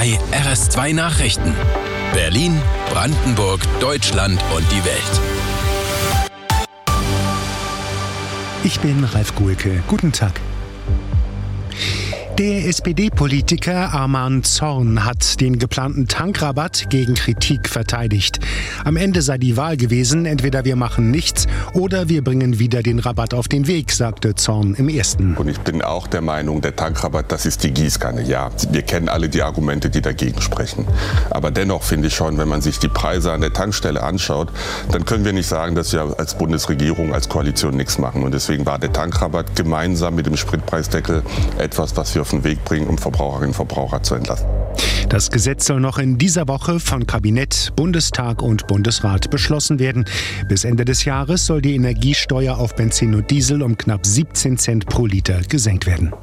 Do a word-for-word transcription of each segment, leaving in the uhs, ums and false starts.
zwei R S zwei Nachrichten. Berlin, Brandenburg, Deutschland und die Welt. Ich bin Ralf Guhlke. Guten Tag. Der S P D-Politiker Arman Zorn hat den geplanten Tankrabatt gegen Kritik verteidigt. Am Ende sei die Wahl gewesen, entweder wir machen nichts oder wir bringen wieder den Rabatt auf den Weg, sagte Zorn im Ersten. Und ich bin auch der Meinung, der Tankrabatt, das ist die Gießkanne. Ja, wir kennen alle die Argumente, die dagegen sprechen. Aber dennoch finde ich schon, wenn man sich die Preise an der Tankstelle anschaut, dann können wir nicht sagen, dass wir als Bundesregierung, als Koalition nichts machen. Und deswegen war der Tankrabatt gemeinsam mit dem Spritpreisdeckel etwas, was wir auf den Weg bringen, um Verbraucherinnen und Verbraucher zu entlasten. Das Gesetz soll noch in dieser Woche von Kabinett, Bundestag und Bundesrat beschlossen werden. Bis Ende des Jahres soll die Energiesteuer auf Benzin und Diesel um knapp siebzehn Cent pro Liter gesenkt werden.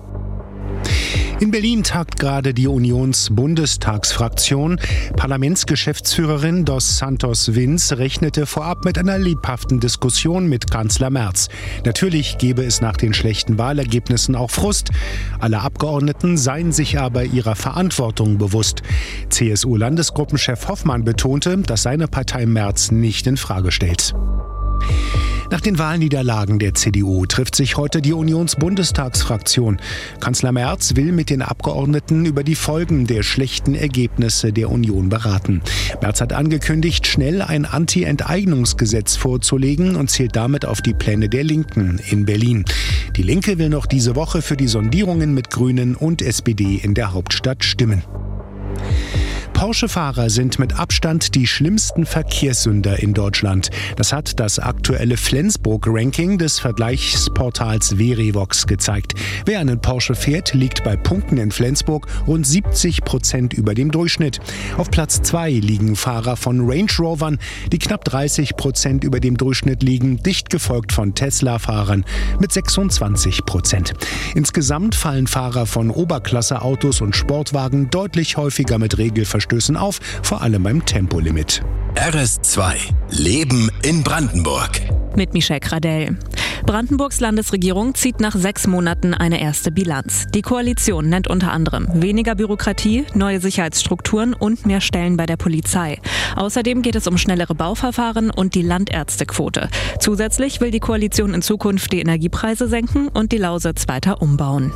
In Berlin tagt gerade die Unions-Bundestagsfraktion. Parlamentsgeschäftsführerin Dos Santos Vins rechnete vorab mit einer lebhaften Diskussion mit Kanzler Merz. Natürlich gebe es nach den schlechten Wahlergebnissen auch Frust. Alle Abgeordneten seien sich aber ihrer Verantwortung bewusst. C S U-Landesgruppenchef Hoffmann betonte, dass seine Partei Merz nicht in Frage stellt. Nach den Wahlniederlagen der C D U trifft sich heute die Unions-Bundestagsfraktion. Kanzler Merz will mit den Abgeordneten über die Folgen der schlechten Ergebnisse der Union beraten. Merz hat angekündigt, schnell ein Anti-Enteignungsgesetz vorzulegen und zählt damit auf die Pläne der Linken in Berlin. Die Linke will noch diese Woche für die Sondierungen mit Grünen und S P D in der Hauptstadt stimmen. Porsche-Fahrer sind mit Abstand die schlimmsten Verkehrssünder in Deutschland. Das hat das aktuelle Flensburg-Ranking des Vergleichsportals Verivox gezeigt. Wer einen Porsche fährt, liegt bei Punkten in Flensburg rund siebzig Prozent über dem Durchschnitt. Auf Platz zwei liegen Fahrer von Range Rovern, die knapp dreißig Prozent über dem Durchschnitt liegen, dicht gefolgt von Tesla-Fahrern mit sechsundzwanzig Prozent. Insgesamt fallen Fahrer von Oberklasse-Autos und Sportwagen deutlich häufiger mit Regelverstößen auf, vor allem beim Tempolimit. R S zwei. Leben in Brandenburg. Mit Michelle Gradell. Brandenburgs Landesregierung zieht nach sechs Monaten eine erste Bilanz. Die Koalition nennt unter anderem weniger Bürokratie, neue Sicherheitsstrukturen und mehr Stellen bei der Polizei. Außerdem geht es um schnellere Bauverfahren und die Landärztequote. Zusätzlich will die Koalition in Zukunft die Energiepreise senken und die Lausitz weiter umbauen.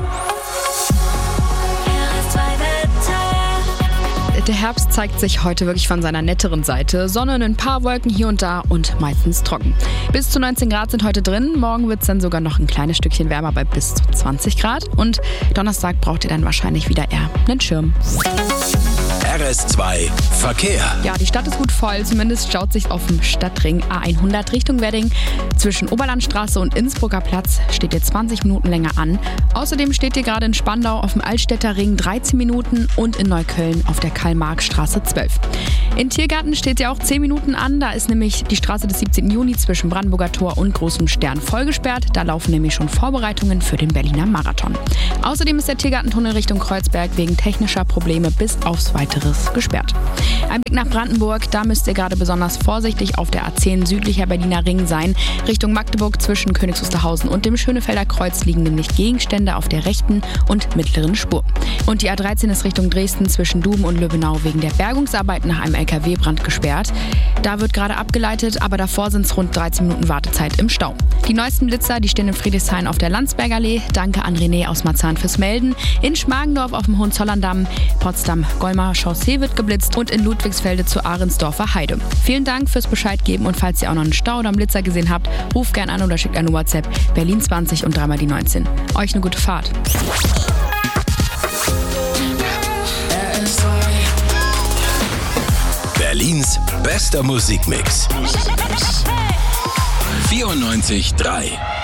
Der Herbst zeigt sich heute wirklich von seiner netteren Seite. Sonne, ein paar Wolken hier und da und meistens trocken. Bis zu neunzehn Grad sind heute drin. Morgen wird es dann sogar noch ein kleines Stückchen wärmer bei bis zu zwanzig Grad. Und Donnerstag braucht ihr dann wahrscheinlich wieder eher einen Schirm. R S zwei Verkehr. Ja, die Stadt ist gut voll. Zumindest staut sich auf dem Stadtring A hundert Richtung Wedding. Zwischen Oberlandstraße und Innsbrucker Platz steht ihr zwanzig Minuten länger an. Außerdem steht ihr gerade in Spandau auf dem Altstädter Ring dreizehn Minuten und in Neukölln auf der Karl-Marx-Straße zwölf. In Tiergarten steht ihr auch zehn Minuten an. Da ist nämlich die Straße des siebzehnten Juni zwischen Brandenburger Tor und Großem Stern vollgesperrt. Da laufen nämlich schon Vorbereitungen für den Berliner Marathon. Außerdem ist der Tiergartentunnel Richtung Kreuzberg wegen technischer Probleme bis aufs Weitere gesperrt. Ein Blick nach Brandenburg, da müsst ihr gerade besonders vorsichtig auf der A zehn südlicher Berliner Ring sein. Richtung Magdeburg zwischen Königs Wusterhausen und dem Schönefelder Kreuz liegen nämlich Gegenstände auf der rechten und mittleren Spur. Und die A dreizehn ist Richtung Dresden zwischen Duben und Löwenau wegen der Bergungsarbeiten nach einem L K W-Brand gesperrt. Da wird gerade abgeleitet, aber davor sind es rund dreizehn Minuten Wartezeit im Stau. Die neuesten Blitzer, die stehen in Friedrichshain auf der Landsberger Allee. Danke an René aus Marzahn fürs Melden. In Schmargendorf auf dem Hohenzollerndamm, Potsdam-Golmar Chaussee wird geblitzt und in Ludwigsfelde zur Ahrensdorfer Heide. Vielen Dank fürs Bescheid geben und falls ihr auch noch einen Stau oder einen Blitzer gesehen habt, ruft gerne an oder schickt eine WhatsApp Berlin zwanzig und dreimal die neunzehn. Euch eine gute Fahrt. Berlins bester Musikmix. vierundneunzig Komma drei